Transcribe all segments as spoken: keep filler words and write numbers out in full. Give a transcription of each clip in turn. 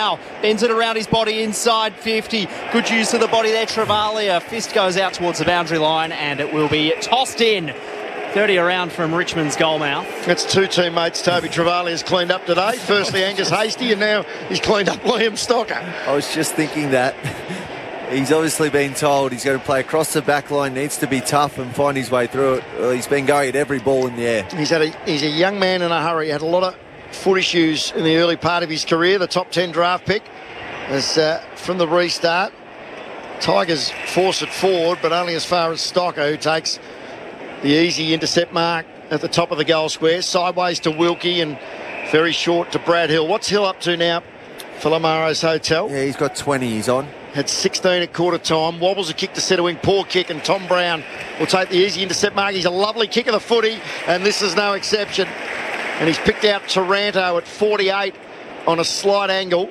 now. Bends it around his body inside fifty. Good use of the body there, Travalia. Fist goes out towards the boundary line and it will be tossed in. thirty around from Richmond's goal mouth. That's two teammates Toby Travalia has cleaned up today. Firstly Angus Hastie, and now he's cleaned up Liam Stocker. I was just thinking that. He's obviously been told he's going to play across the back line, needs to be tough and find his way through it. Well, he's been going at every ball in the air. He's, had a, he's a young man in a hurry. He had a lot of foot issues in the early part of his career. The top ten draft pick is uh, from the restart. Tigers force it forward, but only as far as Stocker, who takes the easy intercept mark at the top of the goal square. Sideways to Wilkie and very short to Brad Hill. What's Hill up to now for Lamaro's Hotel? Yeah, he's got twenty, he's on. Had sixteen at quarter time. Wobbles a kick to centre wing, poor kick, and Tom Brown will take the easy intercept mark. He's a lovely kick of the footy, and this is no exception. And he's picked out Taranto at forty-eight on a slight angle.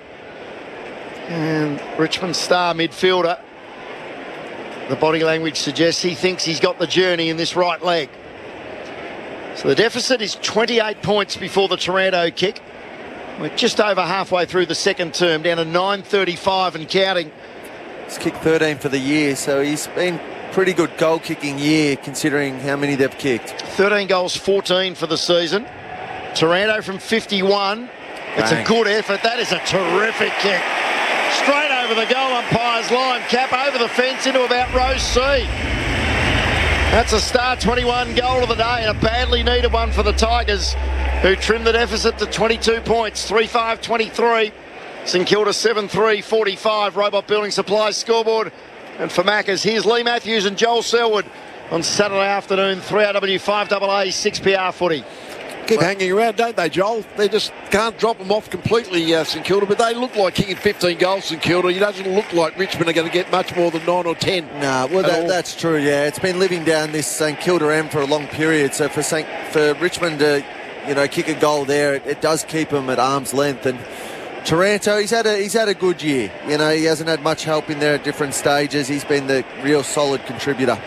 And Richmond star midfielder, the body language suggests he thinks he's got the journey in this right leg. So the deficit is twenty-eight points before the Taranto kick. We're just over halfway through the second term, down to nine thirty-five and counting. He's kicked thirteen for the year, so he's been pretty good goal-kicking year considering how many they've kicked. thirteen goals, fourteen for the season. Taranto from fifty-one. It's Bang. a good effort. That is a terrific kick. Straight over the goal umpire's line. Cap over the fence into about row C. That's a star twenty-one goal of the day, and a badly needed one for the Tigers, who trimmed the deficit to twenty-two points. three five twenty-three. St Kilda seven three forty-five. Robot Building Supplies scoreboard. And for Maccas, here's Lee Matthews and Joel Selwood on Saturday afternoon, three R W five A A six P R footy. Keep hanging around, don't they, Joel? They just can't drop them off completely, uh, St Kilda, but they look like kicking fifteen goals, St Kilda. It doesn't look like Richmond are going to get much more than nine or ten. Nah, well, that, that's true, yeah. It's been living down this St Kilda end for a long period, so for Saint for Richmond to, you know, kick a goal there, it, it does keep them at arm's length. And Taranto, he's had a he's had a good year. You know, he hasn't had much help in there at different stages. He's been the real solid contributor.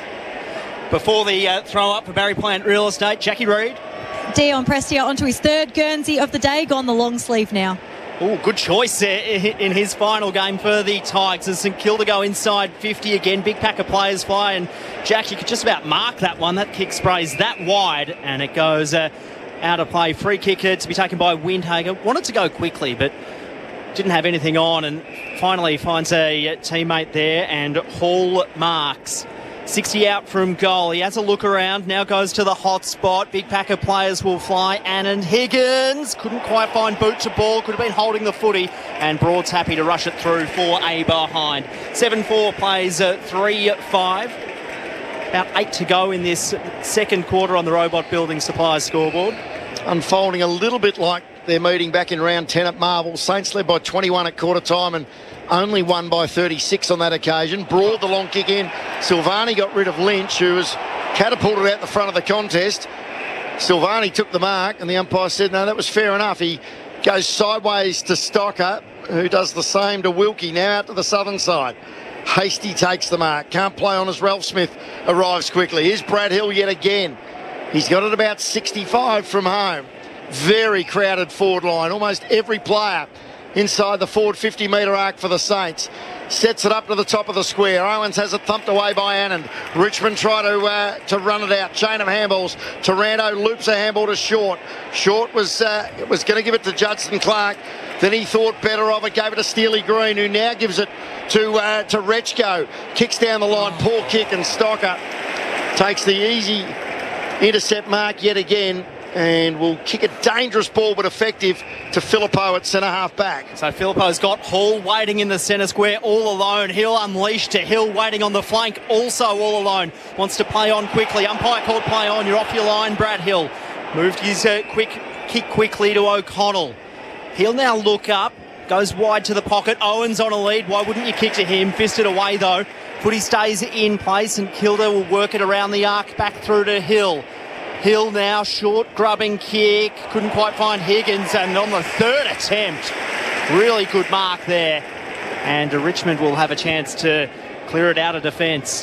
Before the uh, throw up for Barry Plant Real Estate, Jackie Reid. Dion Prestia onto his third Guernsey of the day, gone the long sleeve now. Oh, good choice there in his final game for the Tigers. As St Kilda go inside fifty again. Big pack of players fly, and Jack, you could just about mark that one. That kick sprays that wide, and it goes uh, out of play. Free kick to be taken by Windhager. Wanted to go quickly, but didn't have anything on, and finally finds a teammate there, and Hall marks. sixty out from goal. He has a look around, now goes to the hot spot. Big pack of players will fly. Anand Higgins couldn't quite find boot to ball, could have been holding the footy, and Broad's happy to rush it through for a behind. seven four plays uh, three five. About eight to go in this second quarter on the Robot Building Supplies scoreboard. Unfolding a little bit like their meeting back in round ten at Marvel. Saints led by twenty-one at quarter time and only won by thirty-six on that occasion. Broad the long kick in. Silvani got rid of Lynch, who was catapulted out the front of the contest. Silvani took the mark, and the umpire said, no, that was fair enough. He goes sideways to Stocker, who does the same to Wilkie, now out to the southern side. Hastie takes the mark. Can't play on as Ralph Smith arrives quickly. Here's Brad Hill yet again. He's got it about sixty-five from home. Very crowded forward line. Almost every player inside the forward fifty metre arc for the Saints. Sets it up to the top of the square. Owens has it thumped away by Anand. Richmond try to uh, to run it out. Chain of handballs. Taranto loops a handball to Short. Short was uh, was going to give it to Judson Clark. Then he thought better of it. Gave it to Steely Green, who now gives it to uh, to Rechko. Kicks down the line. Poor kick, and Stocker takes the easy intercept mark yet again, and will kick a dangerous ball but effective to Filippo at centre half back. So Filippo's got Hall waiting in the centre square all alone. Hill unleashed to Hill waiting on the flank, also all alone. Wants to play on quickly. Umpire called play on. You're off your line, Brad Hill. Moved his uh, quick kick quickly to O'Connell. He'll now look up. Goes wide to the pocket. Owens on a lead. Why wouldn't you kick to him? Fisted away though. Footy stays in place, and Kilda will work it around the arc back through to Hill. Hill now, short grubbing kick. Couldn't quite find Higgins, and on the third attempt, really good mark there. And Richmond will have a chance to clear it out of defence.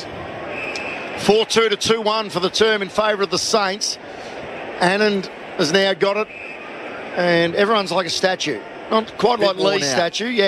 four two to two one for the term in favour of the Saints. Anand has now got it, and everyone's like a statue. Not quite like Lee's statue. Yeah.